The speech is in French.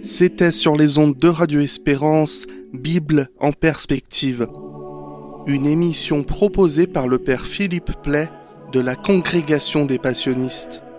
C'était sur les ondes de Radio Espérance, Bible en perspective. Une émission proposée par le père Philippe Play de la Congrégation des Passionnistes.